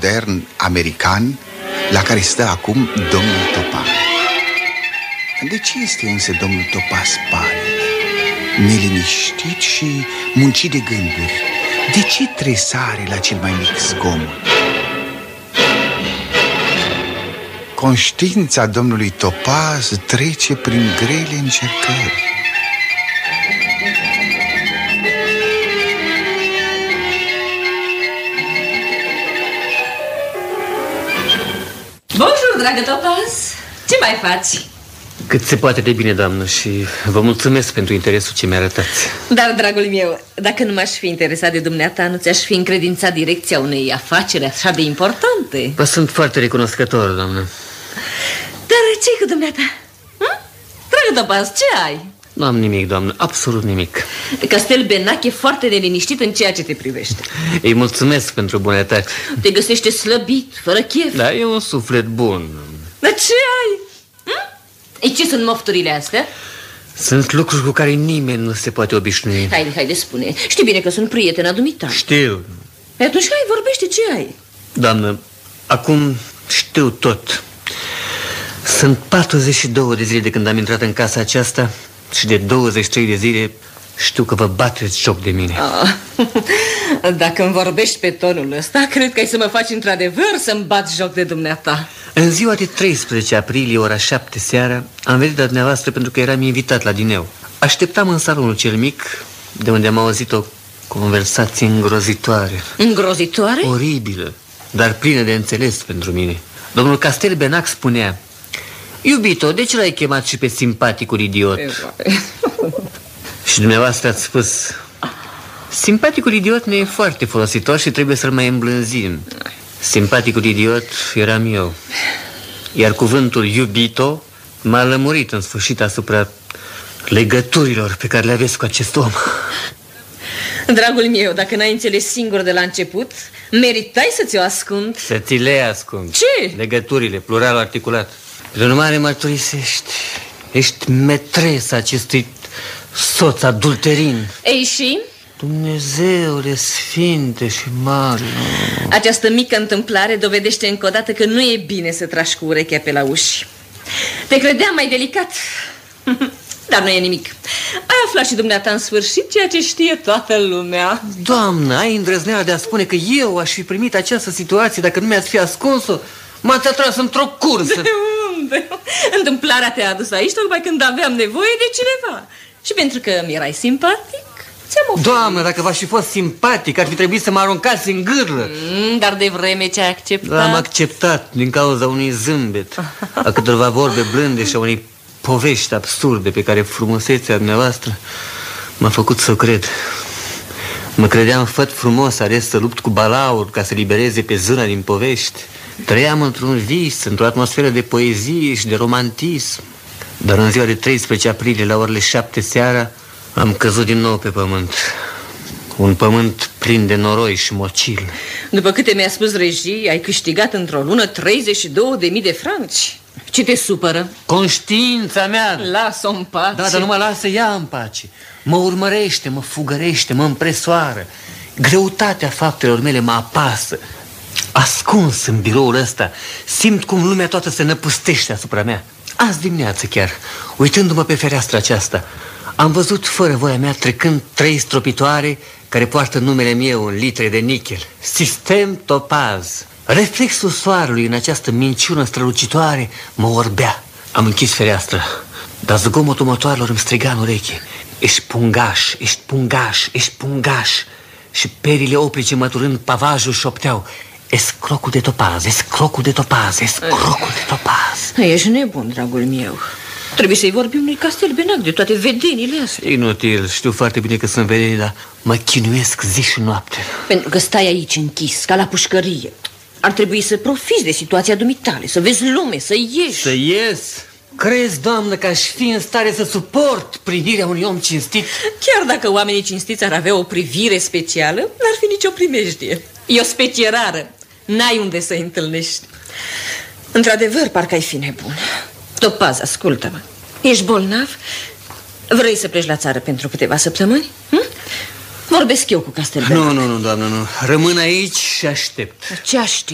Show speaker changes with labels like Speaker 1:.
Speaker 1: modern american la care stă acum domnul Topaz. De ce este însă domnul Topaz palid, neliniștit și muncit de gânduri? De ce tresare la cel mai mic zgomot? Conștiința domnului Topaz trece prin grele încercări.
Speaker 2: Bonjour, dragă Topaz! Ce mai faci?
Speaker 3: Cât se poate de bine, doamnă, și vă mulțumesc pentru interesul ce mi-a arătat.
Speaker 2: Dar, dragul meu, dacă nu m-aș fi interesat de dumneata, nu ți-aș fi încredințat direcția unei afaceri așa de importante.
Speaker 3: Vă sunt foarte recunoscător, doamnă.
Speaker 2: Dar ce-i cu dumneata? Dragă Topaz, ce ai?
Speaker 3: Nu am nimic, doamnă, absolut nimic.
Speaker 2: Castel Benac e foarte neliniștit în ceea ce te privește.
Speaker 3: Îi mulțumesc pentru bunătate.
Speaker 2: Te găsește slăbit, fără chef.
Speaker 3: Da, e un suflet bun.
Speaker 2: Dar ce ai? Ei, ce sunt mofturile astea?
Speaker 3: Sunt lucruri cu care nimeni nu se poate obișnui.
Speaker 2: Haide, spune. Știi bine că sunt prietena dumitale.
Speaker 3: Știu.
Speaker 2: Atunci hai, vorbește, ce ai?
Speaker 3: Doamnă, acum știu tot. Sunt 42 de zile de când am intrat în casa aceasta și de 23 de zile știu că vă bateți joc de mine.
Speaker 2: Dacă îmi vorbești pe tonul ăsta, cred că ai să mă faci într-adevăr să-mi bat joc de dumneata.
Speaker 3: În ziua de 13 aprilie, ora 7 seara, am venit la dumneavoastră pentru că eram invitat la dineu. Așteptam în salonul cel mic, de unde am auzit o conversație îngrozitoare.
Speaker 2: Îngrozitoare?
Speaker 3: Oribilă, dar plină de înțeles pentru mine. Domnul Castel Benac spunea: iubito, de ce l-ai chemat și pe simpaticul idiot? Și dumneavoastră ați spus: simpaticul idiot ne e foarte folositor și trebuie să-l mai îmblânzim. Simpaticul idiot eram eu. Iar cuvântul iubito m-a lămurit în sfârșit asupra legăturilor pe care le aveți cu acest om.
Speaker 2: Dragul meu, dacă n-ai înțeles singur de la început, meritai să ți-o ascund.
Speaker 3: Să ți le ascund.
Speaker 2: Ce?
Speaker 3: Legăturile, plural articulat. Prin urmare mărturisești. Ești metresa acestui soț adulterin.
Speaker 2: Ei, și?
Speaker 3: Dumnezeule sfinte și mare.
Speaker 2: Această mică întâmplare dovedește încă o dată că nu e bine să tragi cu urechea pe la uși. Te credeam mai delicat, dar nu e nimic. Ai aflat și dumneata în sfârșit ceea ce știe toată lumea.
Speaker 3: Doamnă, ai îndrăzneala de a spune că eu aș fi primit această situație dacă nu mi-ați fi ascuns-o? M-ați atras într-o cursă.
Speaker 2: De unde? Întâmplarea te-a adus aici tocmai când aveam nevoie de cineva. Și pentru că mi-erai simpatic, ți-am oferit.
Speaker 3: Doamnă, dacă v-aș fi fost simpatic, ar fi trebuit să mă aruncați în gârlă.
Speaker 2: Dar de vreme ce ai acceptat.
Speaker 3: L-am acceptat din cauza unui zâmbet, a câteva vorbe blânde și a unei povești absurde pe care frumusețea dumneavoastră m-a făcut să o cred. Mă credeam făt frumos, ales să lupt cu balaur ca să libereze pe zâna din povești. Trăiam într-un vis, într-o atmosferă de poezie și de romantism. Dar în ziua de 13 aprilie, la orele 7 seara, am căzut din nou pe pământ. Un pământ plin de noroi și mocil.
Speaker 2: După câte mi-a spus regii, ai câștigat într-o lună 32.000 de franci. Ce te supără?
Speaker 3: Conștiința mea.
Speaker 2: Lasă-o în pace.
Speaker 3: Da, dar nu mă lasă ea în pace. Mă urmărește, mă fugărește, mă împresoară. Greutatea faptelor mele mă apasă. Ascuns în biroul ăsta, simt cum lumea toată se năpustește asupra mea. Azi dimineață chiar, uitându-mă pe fereastra aceasta, am văzut fără voia mea trecând 3 stropitoare care poartă numele meu în litere de nichel. Sistem Topaz. Reflexul soarelui în această minciună strălucitoare mă orbea. Am închis fereastra, dar zgomotul motoarelor îmi striga în ureche: ești pungaș, ești pungaș, ești pungaș. Și perile oprice măturând pavajul șopteau: escrocul de Topaz, escrocul de Topaz, escrocul de Topaz.
Speaker 2: Ești nebun, dragul meu. Trebuie să-i vorbim lui Castel Benac de toate vedenile astea.
Speaker 3: Inutil, știu foarte bine că sunt vedeni, dar mă chinuiesc zi și noapte.
Speaker 2: Pentru că stai aici închis, ca la pușcărie. Ar trebui să profiți de situația dumitale, să vezi lume, să ieși.
Speaker 3: Să ies? Crezi, doamnă, că aș fi în stare să suport privirea unui om cinstit?
Speaker 2: Chiar dacă oamenii cinstiți ar avea o privire specială, n-ar fi nicio primejdie. E o specie rară. N-ai unde să-i întâlnești. Într-adevăr, parcă ai fi nebun. Topaz, ascultă-mă. Ești bolnav? Vrei să pleci la țară pentru câteva săptămâni? Vorbesc eu cu Castel Benac.
Speaker 3: Nu, doamnă, nu. Rămân aici și aștept.
Speaker 2: Ce aștept?